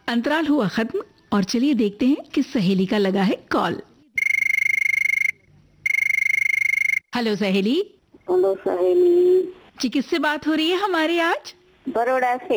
अंतराल हुआ खत्म और चलिए देखते हैं कि सहेली का लगा है कॉल। हेलो सहेली। हेलो सहेली जी, किससे बात हो रही है हमारी आज? बड़ौदा से।